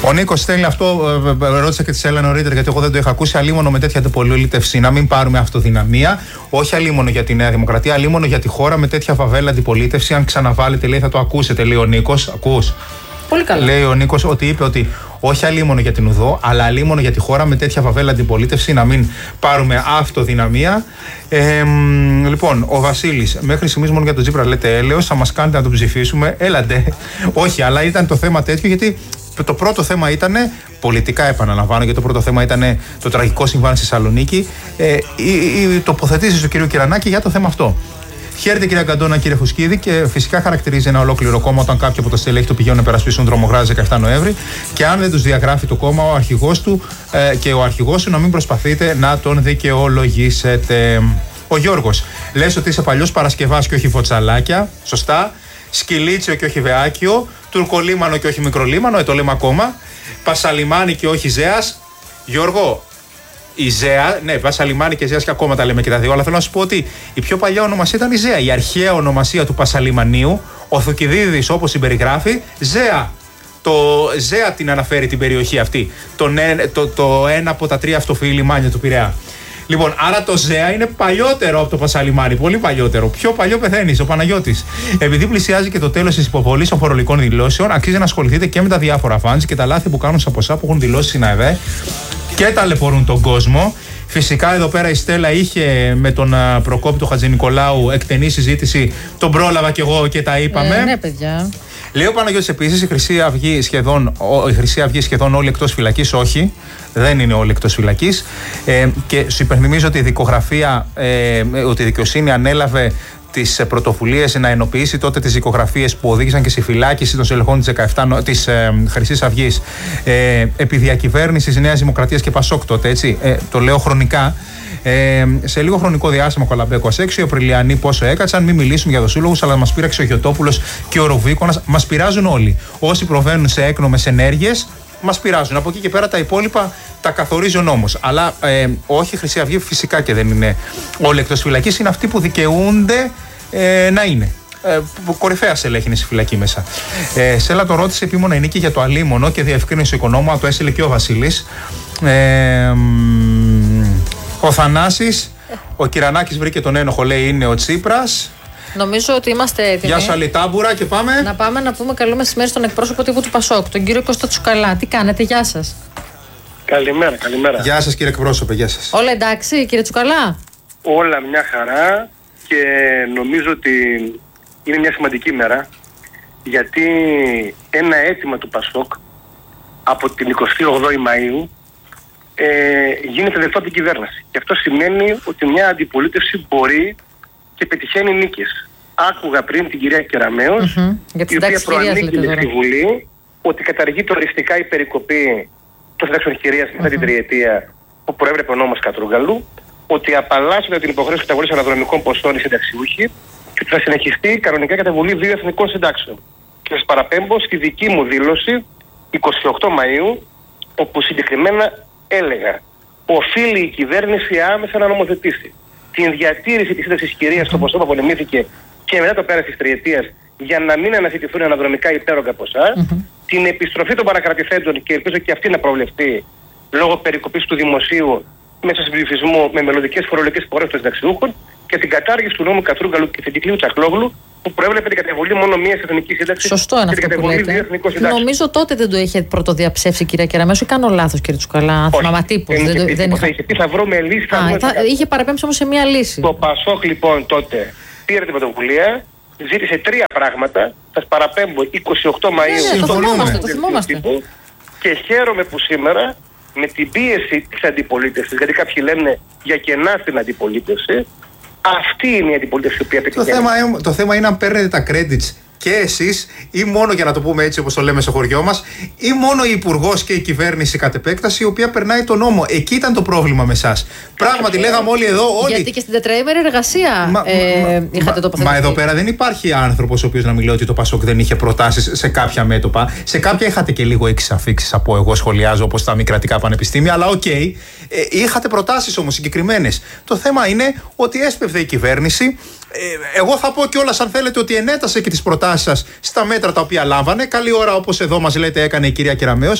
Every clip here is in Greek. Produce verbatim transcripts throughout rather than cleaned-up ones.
Ο Νίκος στέλνει αυτό, ρώτησα και τη Έλα νωρίτερα, γιατί εγώ δεν το είχα ακούσει. Αλίμονο με τέτοια αντιπολίτευση να μην πάρουμε αυτοδυναμία. Όχι αλίμονο για τη Νέα Δημοκρατία, αλίμονο για τη χώρα με τέτοια φαβέλα αντιπολίτευση. Αν ξαναβάλετε, λέει, θα το ακούσετε, λέει ο Νίκος. Ακούς. Πολύ καλά. Λέει ο Νίκος ότι είπε ότι όχι αλίμονο για την ΟΔΟ, αλλά αλίμονο για τη χώρα με τέτοια φαβέλα αντιπολίτευση να μην πάρουμε αυτοδυναμία. Ε, λοιπόν, ο Βασίλης, μέχρι στιγμής μόνο για τον Τσίπρα λέτε έλεος, θα μας κάνετε να τον ψηφίσουμε. Έλαντε. Όχι, αλλά ήταν το θέμα τέτοιο, γιατί το πρώτο θέμα ήταν, πολιτικά επαναλαμβάνω, γιατί το πρώτο θέμα ήταν το τραγικό συμβάν στη Θεσσαλονίκη, ε, οι, οι τοποθετήσεις του κ. Κυρανάκη για το θέμα αυτό. Χαίρετε κύριε Καντώνα, κύριε Φουσκίδη, και φυσικά χαρακτηρίζει ένα ολόκληρο κόμμα όταν κάποιοι από το στελέχη του πηγαίνουν να περασπίσουν δρομογράδες δεκαεφτά Νοέμβρη, και αν δεν τους διαγράφει το κόμμα ο αρχηγός του ε, και ο αρχηγός του, να μην προσπαθείτε να τον δικαιολογήσετε. Ο Γιώργος, λες ότι είσαι παλιός Παρασκευάς και όχι Φωτσαλάκια. Σωστά. Σκυλίτσιο και όχι Βεάκιο. Τουρκολίμανο και όχι Μικρολίμανο. Ε, το λέμε ακόμα. Πασαλιμάνι και όχι Ζέας. Γιώργο, η Ζέα, ναι, Πασαλιμάνι και Ζέας και ακόμα τα λέμε και τα δύο, αλλά θέλω να σου πω ότι η πιο παλιά ονομασία ήταν η Ζέα. Η αρχαία ονομασία του Πασαλιμανίου, ο Θουκυδίδης όπως συμπεριγράφει, Ζέα. Το Ζέα την αναφέρει την περιοχή αυτή. Το, το, το ένα από τα τρία αυτοφυή λιμάνια του Πειραιά. Λοιπόν, άρα το Ζέα είναι παλιότερο από το Πασαλιμάνι, πολύ παλιότερο. Πιο παλιό πεθαίνεις, ο Παναγιώτης. Επειδή πλησιάζει και το τέλος της υποβολής των φορολογικών δηλώσεων, αξίζει να ασχοληθείτε και με τα διάφορα φαντς και τα λάθη που κάνουν σε ποσά που έχουν δηλώσει στην ΑΕΔ και ταλαιπωρούν τον κόσμο. Φυσικά εδώ πέρα η Στέλλα είχε με τον Προκόπη του Χατζηνικολάου εκτενή συζήτηση. Τον πρόλαβα κι εγώ και τα είπαμε. Ε, ναι, παιδιά. Λέει ο Παναγιώτης επίσης, η Χρυσή Αυγή σχεδόν, η Χρυσή Αυγή σχεδόν όλοι εκτός φυλακής. Όχι, δεν είναι όλοι εκτός φυλακής. Ε, και σου υπενθυμίζω ότι η δικογραφία, ε, ότι η δικαιοσύνη ανέλαβε τις πρωτοβουλίες να ενοποιήσει τότε τις δικογραφίες που οδήγησαν και στη φυλάκιση των στελεχών της, δεκαεφτά, της ε, Χρυσής Αυγής ε, επί διακυβέρνησης Νέας Δημοκρατίας και Πασόκ τότε, έτσι. Ε, το λέω χρονικά. Ε, σε λίγο χρονικό διάστημα, Κολαμπέκο έξω, οι Απριλιανοί πόσο έκατσαν, μην μιλήσουμε για δοσούλογους, αλλά μας πήραξε ο Γιωτόπουλος και ο Ρουβίκονας. Μας πειράζουν όλοι. Όσοι προβαίνουν σε έκνομες ενέργειες, μας πειράζουν. Από εκεί και πέρα τα υπόλοιπα τα καθορίζει ο νόμος. Αλλά ε, όχι, η Χρυσή Αυγή φυσικά και δεν είναι όλοι εκτός φυλακής, είναι αυτοί που δικαιούνται ε, να είναι. Ε, κορυφαία στελέχη είναι στη φυλακή μέσα. Ε, Σέλα το ρώτησε επίμονα η Νίκη για το αλίμονο και διευκρίνησε ο οικονόμου, το έστειλε και ο Βασίλης. Ε, ο Θανάσης, ο Κυρανάκης βρήκε τον ένοχο, λέει, είναι ο Τσίπρας. Νομίζω ότι είμαστε έτοιμοι. Γεια σου, Αλιτάμπουρα, και πάμε. Να πάμε να πούμε καλό μεσημέρι στον εκπρόσωπο τύπου του Πασόκ, τον κύριο Κώστα Τσουκαλά. Τι κάνετε, γεια σας. Καλημέρα, καλημέρα. Γεια σας, κύριε εκπρόσωπε, γεια σας. Όλα εντάξει, κύριε Τσουκαλά? Όλα μια χαρά, και νομίζω ότι είναι μια σημαντική μέρα, γιατί ένα αίτημα του Πασόκ από την εικοστή ογδόη Μαΐου ε, γίνεται δεκτό από την κυβέρνηση. Και αυτό σημαίνει ότι μια αντιπολίτευση μπορεί και πετυχαίνει νίκες. Άκουγα πριν την κυρία Κεραμέως, mm-hmm. η οποία προανήκει στη Βουλή ότι καταργείται οριστικά η περικοπή των συντάξεων κυρίας μετά mm-hmm. την τριετία που προέβλεπε ο νόμος Κατρούγκαλου, ότι απαλλάσσεται την υποχρέωση καταβολής αναδρομικών ποσών οι συνταξιούχοι και ότι θα συνεχιστεί κανονικά η καταβολή δύο εθνικών συντάξεων. Και σας παραπέμπω στη δική μου δήλωση εικοστή ογδόη Μαΐου, όπου συγκεκριμένα έλεγα: οφείλει η κυβέρνηση άμεσα να νομοθετήσει την διατήρηση της σύνταξης κυρίας στο ποσό που απονεμήθηκε και μετά το πέρας της τριετίας, για να μην αναζητηθούν αναδρομικά υπέρογκα ποσά, mm-hmm. την επιστροφή των παρακρατηθέντων, και ελπίζω και αυτή να προβλεφθεί λόγω περικοπής του δημοσίου μέσα στον ψηφισμό με μελλοντικές φορολογικές υποχρεώσεις των συνταξιούχων, και την κατάργηση του νόμου Κατρούγκαλου και Θετικλίου Τσακλόγλου, που προέβλεπε την καταβολή μόνο μίας εθνικής σύνταξης. Σωστό είναι αυτό που λέτε. Νομίζω τότε δεν το είχε πρωτοδιαψεύσει η κυρία Κεραμέως, ή κάνω λάθος, κύριε Τσουκαλά? Θυμάμαι τύπος. Δεν, δεν, δεν είχα... είχε πει θα βρούμε λύση. Θα Α, θα, είχε παραπέμψει όμως σε μία λύση. Το Πασόκ λοιπόν τότε πήρε την πρωτοβουλία, ζήτησε τρία πράγματα. Σας παραπέμπω εικοστή ογδόη Μαΐου. Ναι, το θυμόμαστε, το θυμόμαστε. Και χαίρομαι που σήμερα, με την πίεση της αντιπολίτευσης, γιατί κάποιοι λένε για κενά στην αντιπολίτευση, αυτή είναι η αντιπολίτευση που πετυχαίνει. Το θέμα, το θέμα είναι αν παίρνετε τα credits και εσείς, ή μόνο, για να το πούμε έτσι όπως το λέμε στο χωριό μας, ή μόνο η Υπουργός και η κυβέρνηση κατ' επέκταση, η οποία περνάει τον νόμο. Εκεί ήταν το πρόβλημα με εσάς. Πράγματι, λέγαμε όλοι εδώ. Όλοι... Γιατί και στην τετραήμερη εργασία μα, ε, μα, είχατε τοποθετηθεί. Μα εδώ πέρα δεν υπάρχει άνθρωπος ο οποίος να μιλάει ότι το Πασόκ δεν είχε προτάσεις σε κάποια μέτωπα. Σε κάποια είχατε και λίγο έξι αφίξεις, από εγώ σχολιάζω, όπως τα μη κρατικά πανεπιστήμια, αλλά οκ. Okay, ε, είχατε προτάσεις όμως συγκεκριμένες. Το θέμα είναι ότι έσπευδε η κυβέρνηση. Ε, εγώ θα πω κιόλας, αν θέλετε, ότι ενέτασε και τις προτάσεις σας στα μέτρα τα οποία λάμβανε. Καλή ώρα, όπως εδώ μας λέτε, έκανε η κυρία Κεραμέως.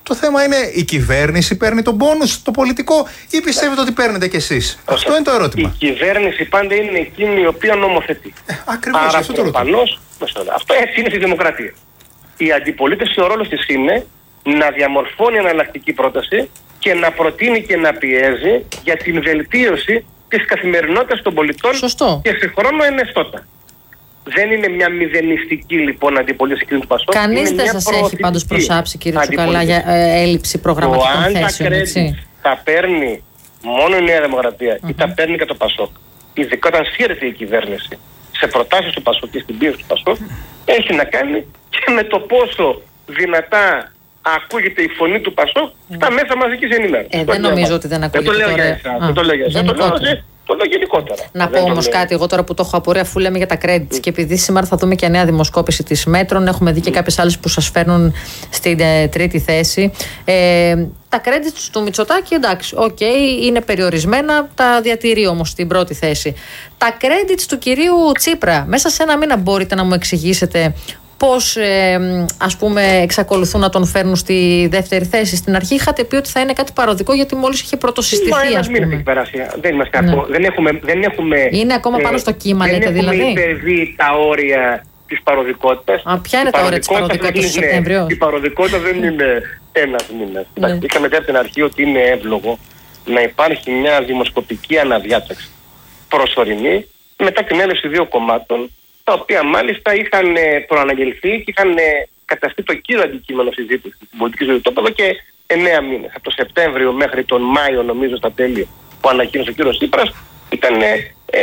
Το θέμα είναι η κυβέρνηση παίρνει τον πόνους, το πολιτικό, ή πιστεύετε ότι παίρνετε κι εσείς? Αυτό είναι το ερώτημα. Η κυβέρνηση πάντα είναι εκείνη η οποία νομοθετεί. Ε, ακριβώς, Άρα αυτό το προφανώς, αυτό έτσι είναι στη δημοκρατία. Η αντιπολίτευση, ο ρόλος της είναι να διαμορφώνει εναλλακτική πρόταση και να προτείνει και να πιέζει για την βελτίωση της καθημερινότητας των πολιτών. Σωστό. Και σε χρόνο ενεστώτα. Δεν είναι μια μηδενιστική λοιπόν αντιπολίτευση του Πασόκ. Κανείς δεν σας έχει πάντως προσάψει, κύριε Τσουκαλά, για ε, έλλειψη προγραμματικών θέσεων. Αν τα credits τα παίρνει μόνο η Νέα Δημοκρατία mm-hmm. ή τα παίρνει και το Πασόκ, ειδικά όταν σύρεται η κυβέρνηση σε προτάσεις του Πασόκ και στην πίεση του Πασόκ, έχει να κάνει και με το πόσο δυνατά ακούγεται η φωνή του Πασόκ στα μέσα μαζικής ενημέρωσης. Ε, δεν νομίζω ότι δεν ακούγεται. Δεν το λέω για εσάς, δεν το λέω για εσάς, το λέω γενικότερα. Να πω όμως κάτι, εγώ τώρα που το έχω απορία, αφού λέμε για τα credits, και επειδή σήμερα θα δούμε και νέα δημοσκόπηση της Μέτρων, έχουμε δει και κάποιες άλλες που σας φέρνουν στην ε, τρίτη θέση. Ε, τα credits του Μητσοτάκη, εντάξει, οκ, okay, είναι περιορισμένα, τα διατηρεί όμως στην πρώτη θέση. Τα credits του κυρίου Τσίπρα, μέσα σε ένα μήνα μπορείτε να μου εξηγήσετε πώς ε, ας πούμε εξακολουθούν να τον φέρνουν στη δεύτερη θέση? Στην αρχή είχατε πει ότι θα είναι κάτι παροδικό, γιατί μόλις είχε πρωτοσυστηθεί. Μα ένας μήνας έχει περάσει. Δεν είμαστε ναι. ακόμα. Δεν έχουμε, δεν έχουμε, είναι ακόμα πάνω στο κύμα, ε, λέτε δηλαδή. Δεν έχουμε υπερβεί τα όρια της παροδικότητας. Α, ποια είναι τα όρια της παροδικότητας του Σεπτέμβριου? Η παροδικότητα δεν είναι ένας μήνας. Ναι. Είχαμε πει από την αρχή ότι είναι εύλογο να υπάρχει μια δημοσκοπική αναδιάταξη προσωρινή μετά την έλευση δύο κομμάτων, τα οποία μάλιστα είχαν προαναγγελθεί και είχαν καταστεί το κύριο αντικείμενο συζήτηση στην πολιτική ζωή εδώ και εννέα μήνες. Από το Σεπτέμβριο μέχρι τον Μάιο, νομίζω στα τέλη που ανακοίνωσε ο κύριος Τσίπρας, ήταν ε,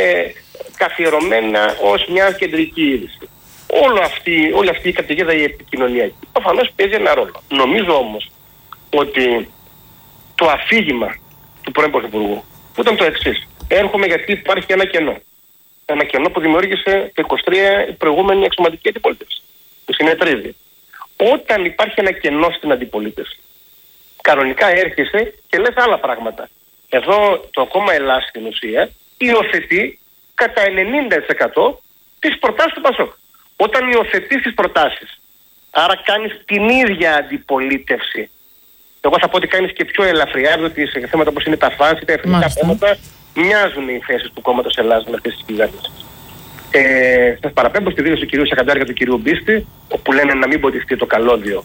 καθιερωμένα ως μια κεντρική είδηση. Όλη αυτή, όλη αυτή η καταιγίδα η επικοινωνιακή προφανώς παίζει ένα ρόλο. Νομίζω όμως ότι το αφήγημα του πρώην Πρωθυπουργού ήταν το εξής. Έρχομαι γιατί υπάρχει ένα κενό. Ένα κενό που δημιούργησε το είκοσι τρία η προηγούμενη αξιωματική αντιπολίτευση, που συνετρίζει. Όταν υπάρχει ένα κενό στην αντιπολίτευση, κανονικά έρχεσαι και λες άλλα πράγματα. Εδώ το κόμμα Ελλάς στην ουσία υιοθετεί κατά ενενήντα τοις εκατό τις προτάσεις του Πασόκ. Όταν υιοθετείς τις προτάσεις, άρα κάνεις την ίδια αντιπολίτευση. Εγώ θα πω ότι κάνεις και πιο ελαφριά, διότι σε θέματα όπως είναι τα φάση, τα εθνικά θέματα, μοιάζουν οι θέσεις του κόμματος Ελλάς με αυτές τις κυβέρνησες. Ε, σας παραπέμπω στη δήλωση του κυρίου Σακαντάρη και του κυρίου Μπίστη, όπου λένε να μην ποτιστεί το καλώδιο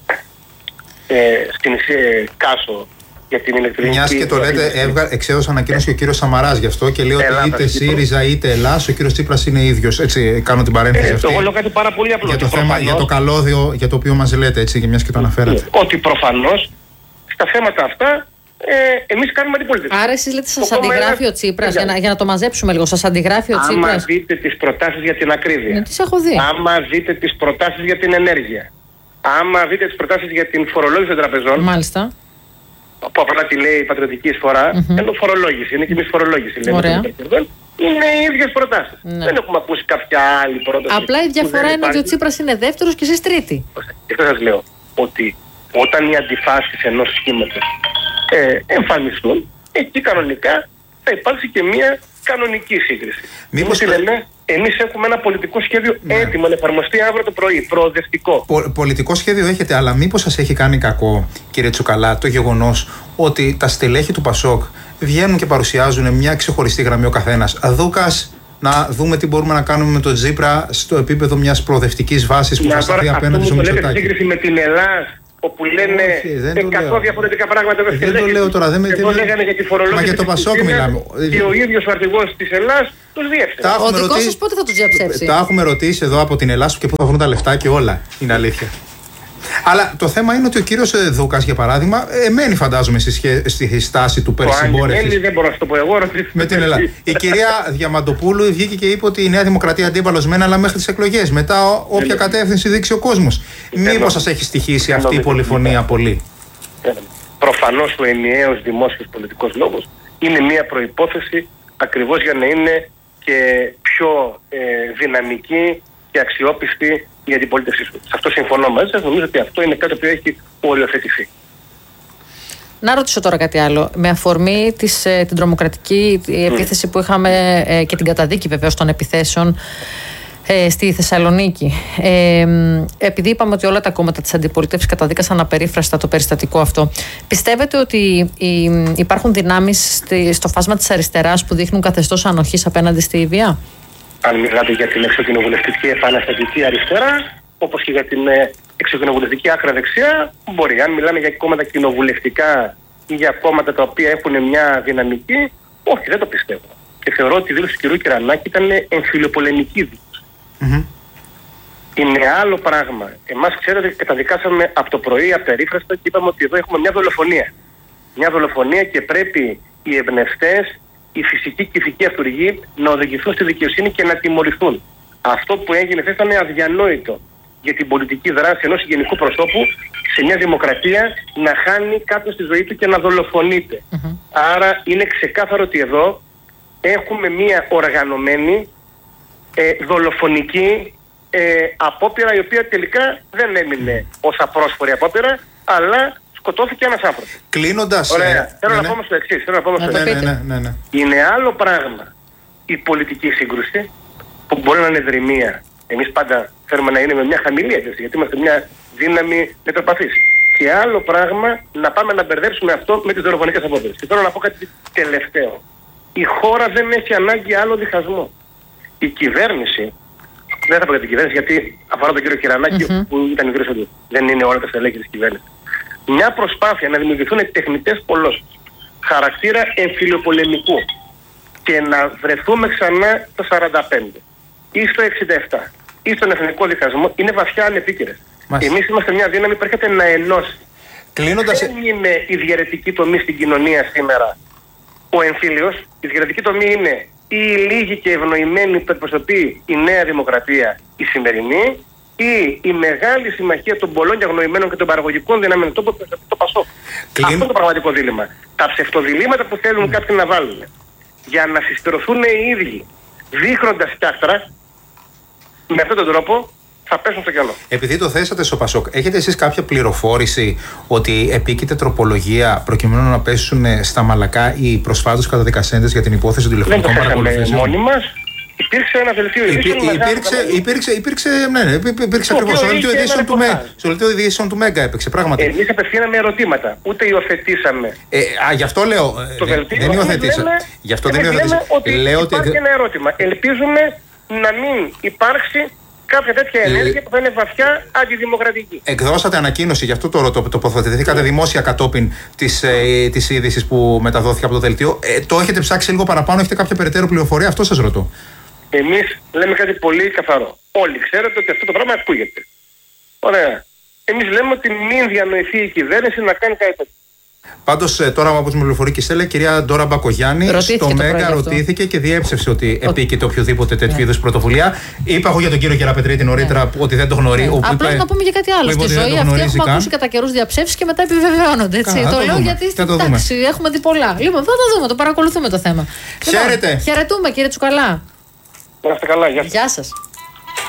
ε, στην ε, Κάσο για την ηλεκτρική. Μιας και το λέτε, έβγα, εξέδωσε ανακοίνωση και ο κύριος Σαμαράς γι' αυτό και λέει ότι είτε ΣΥΡΙΖΑ είτε Ελλάς, ο κύριος Τσίπρας είναι ίδιος. Έτσι, κάνω την παρένθεση ε, αυτή. Εγώ λέω κάτι πάρα πολύ απλό. Για το θέμα, προφανώς, για το καλώδιο για το οποίο μας λέτε, έτσι, και μιας και το αναφέρατε. Ότι προφανώς στα θέματα αυτά ε, εμείς κάνουμε αντιπολίτευση. Άρα εσείς λέτε σας αντιγράφει ο Τσίπρας, για να, για να το μαζέψουμε λίγο, σας αντιγράφει ο Τσίπρας. Άμα δείτε τις προτάσεις για την ακρίβεια. Ναι, τις έχω δει. Άμα δείτε τις προτάσεις για την ενέργεια. Άμα δείτε τις προτάσεις για την φορολόγηση των τραπεζών. Μάλιστα. Που απλά τη λέει η πατριωτική εισφορά, mm-hmm. ενώ φορολόγηση, είναι και μη φορολόγηση. Ωραία. Είναι οι ίδιες προτάσεις. Ναι. Δεν έχουμε ακούσει κάποια άλλη πρόταση. Απλά η διαφορά είναι ότι ο Τσίπρας είναι δεύτερος και εσείς τρίτη. Γι' αυτό σας λέω ότι όταν οι αντιφάσεις ενός σχήματος ε, εμφανιστούν, εκεί κανονικά θα υπάρξει και μια κανονική σύγκριση. Μήπως τι λέμε, εμείς έχουμε ένα πολιτικό σχέδιο ναι. έτοιμο να εφαρμοστεί αύριο το πρωί, προοδευτικό. Πο, πολιτικό σχέδιο έχετε, αλλά μήπως σας έχει κάνει κακό, κύριε Τσουκαλά, το γεγονός ότι τα στελέχη του Πασόκ βγαίνουν και παρουσιάζουν μια ξεχωριστή γραμμή ο καθένας. Δούκας, να δούμε τι μπορούμε να κάνουμε με τον Τσίπρα στο επίπεδο μιας προοδευτικής βάσης που θα σταθεί απέναντι στο Μητσοτάκη. Αυτό που λέτε σύγκριση με την Ελλάδα, όπου λένε εκατό διαφορετικά πράγματα. Δεν, δεν το λέω τώρα. Δεν με το λέγανε για τη φορολόγηση. Μα για το Πασόκ μιλάμε. Και ο ίδιος ο αρχηγός της Ελλάς τους διέφερε. Ο δικός σας πότε θα τους διαψεύσει? Τα έχουμε ρωτήσει εδώ από την Ελλάδα και πού θα βρουν τα λεφτά και όλα. Είναι αλήθεια. Αλλά το θέμα είναι ότι ο κύριος Δούκας, για παράδειγμα, μένει φαντάζομαι στη στάση του περισυμπόρευσης. Δεν μπορώ να το πω εγώ. Με την Ελλάδα. Η κυρία Διαμαντοπούλου βγήκε και είπε ότι η Νέα Δημοκρατία αντίπαλος μένα, αλλά μέχρι τις εκλογές. Μετά, όποια κατεύθυνση δείξει ο κόσμος. Μήπως σας έχει στοιχήσει αυτή η πολυφωνία πολύ? Προφανώς ο ενιαίος δημόσιος πολιτικός λόγος είναι μια προϋπόθεση ακριβώς για να είναι και πιο ε, δυναμική και αξιόπιστη η αντιπολίτευσή σου. Σε αυτό συμφωνώ μαζί σας. Νομίζω ότι αυτό είναι κάτι που έχει οριοθετηθεί. Να ρωτήσω τώρα κάτι άλλο. Με αφορμή της, την τρομοκρατική επίθεση που είχαμε και την καταδίκη βεβαίως των επιθέσεων ε, στη Θεσσαλονίκη. Ε, επειδή είπαμε ότι όλα τα κόμματα της αντιπολίτευσης καταδίκασαν απερίφραστα το περιστατικό αυτό, πιστεύετε ότι οι, υπάρχουν δυνάμεις στη, στο φάσμα της αριστεράς που δείχνουν καθεστώς ανοχής απέναντι στη βία? Αν μιλάτε για την εξωκοινοβουλευτική επαναστατική αριστερά, όπως και για την εξωκοινοβουλευτική άκρα δεξιά, μπορεί. Αν μιλάμε για κόμματα κοινοβουλευτικά ή για κόμματα τα οποία έχουν μια δυναμική, όχι, δεν το πιστεύω. Και θεωρώ ότι η δήλωση του κ. Κυρανάκη ήταν εμφυλιοπολεμική δήλωση. Mm-hmm. Είναι άλλο πράγμα. Εμάς, ξέρετε, καταδικάσαμε από το πρωί απερίφραστα και είπαμε ότι εδώ έχουμε μια δολοφονία. Μια δολοφονία και πρέπει οι εμπνευστές, οι φυσικοί και ηθικοί αυτούργοι να οδηγηθούν στη δικαιοσύνη και να τιμωρηθούν. Αυτό που έγινε θα ήταν αδιανόητο για την πολιτική δράση ενός γενικού προσώπου σε μια δημοκρατία να χάνει κάποιος τη ζωή του και να δολοφονείται. Mm-hmm. Άρα είναι ξεκάθαρο ότι εδώ έχουμε μια οργανωμένη ε, δολοφονική ε, απόπειρα, η οποία τελικά δεν έμεινε ως απρόσφορη απόπειρα, αλλά σκοτώθηκε ένας άνθρωπος. Κλείνοντας... Ωραία. Ε, θέλω ναι, να ναι. πω όμως το εξής. Θέλω να πω όμως το εξής. Ναι, ναι, ναι, ναι. Είναι άλλο πράγμα η πολιτική σύγκρουση, που μπορεί να είναι δρυμία. Εμείς πάντα θέλουμε να είναι με μια χαμηλή ένταση, γιατί είμαστε μια δύναμη μετροπαθής. Και άλλο πράγμα να πάμε να μπερδέψουμε αυτό με τις δολοφονικές απόπειρες. Και θέλω να πω κάτι τελευταίο. Η χώρα δεν έχει ανάγκη άλλο διχασμό. Η κυβέρνηση, δεν θα πω για την κυβέρνηση, γιατί αφορά τον κύριο Κυρανάκη, mm-hmm. που ήταν ιδρύς του. Δεν είναι όλα τα στελέχη της κυβέρνησης. Μια προσπάθεια να δημιουργηθούν τεχνητές πολλώσεις χαρακτήρα εμφυλιοπολεμικού και να βρεθούμε ξανά το σαράντα πέντε ή στο εξήντα επτά ή στον εθνικό διχασμό είναι βαθιά ανεπίκαιρες. Εμείς είμαστε μια δύναμη που έρχεται να ενώσει. Κλείνοντας... Δεν είναι η διαιρετική τομή στην κοινωνία σήμερα ο εμφύλιος. Η διαιρετική τομή είναι η λίγη και ευνοημένη που εκπροσωπεί η Νέα Δημοκρατία, η σημερινή, ή η μεγάλη συμμαχία των πολλών και αγνοημένων και των παραγωγικών δυνάμεων που εκπροσωπεί το ΠΑΣΟΚ. Κλείν... Αυτό είναι το πραγματικό δίλημμα. Τα ψευτοδιλήμματα που θέλουν mm. κάποιοι να βάλουν για να συστερωθούν οι ίδιοι, δείχνοντας πιάστρα, με αυτόν τον τρόπο θα πέσουν στο κενό. Επειδή το θέσατε στο ΠΑΣΟΚ, έχετε εσείς κάποια πληροφόρηση ότι επίκειται τροπολογία προκειμένου να πέσουν στα μαλακά οι προσφάτως καταδικασέντες για την υπόθεση του τηλεφωνικών παρακολουθήσεων? Δεν το μόνοι μας. Υπήρξε ένα δελτίο ειδήσεων. Υπήρξε, υπήρξε, υπήρξε, ναι, ναι, υπήρξε ακριβώς. Στο δελτίο ειδήσεων του, Μέ, του Μέγκα έπαιξε, πράγματι. Εμείς απευθύναμε ερωτήματα, ούτε υιοθετήσαμε. Ε, α, γι' αυτό λέω. Το δελτίο, δεν υιοθετήσαμε. Γι' αυτό δεν υιοθετήσαμε. Ότι λέω υπάρχει ότι... ένα ερώτημα. Ελπίζουμε να μην υπάρξει κάποια τέτοια ενέργεια που θα είναι βαθιά αντιδημοκρατική. Εκδώσατε ανακοίνωση, γι' αυτό το, το, το τοποθετηθήκατε δημόσια κατόπιν της, ε, της είδησης που μεταδόθηκε από το δελτίο. Ε, το έχετε ψάξει λίγο παραπάνω, έχετε κάποια περαιτέρω πληροφορία? Αυτό σας ρωτώ. Εμείς λέμε κάτι πολύ καθαρό. Όλοι ξέρετε ότι αυτό το πράγμα ακούγεται. Ωραία. Εμείς λέμε ότι μην διανοηθεί η κυβέρνηση να κάνει κάτι τέτοιο. Πάντως, τώρα, όπως με πληροφορεί και η Στέλλα, η κυρία Ντόρα Μπακογιάννη στο Μέγκα ρωτήθηκε και διέψευσε ότι ο... επίκειται οποιοδήποτε τέτοιου ναι. είδους πρωτοβουλία. Είπα εγώ για τον κύριο Κεραπετρίτη νωρίτερα ναι. ότι δεν το γνωρίζει. Ναι. Απλώς να πούμε και κάτι άλλο. Στη ζωή αυτή έχουμε καν. ακούσει κατά καιρούς διαψεύσεις και μετά επιβεβαιώνονται. Έτσι. Κα, το, το λέω γιατί στην τάξη έχουμε δει πολλά. Λοιπόν, θα το δούμε, το παρακολουθούμε το θέμα. Χαίρετε. Χαιρετούμε, κύριε Τσουκαλά. Να είστε καλά, γεια σας. Γεια σας.